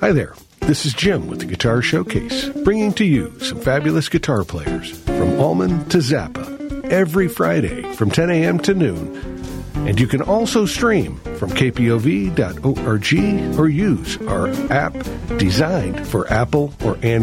Hi there, this is Jim with the Guitar Showcase, bringing to you some fabulous guitar players from Allman to Zappa every Friday from 10 a.m. to noon. And you can also stream from kpov.org or use our app designed for Apple or Android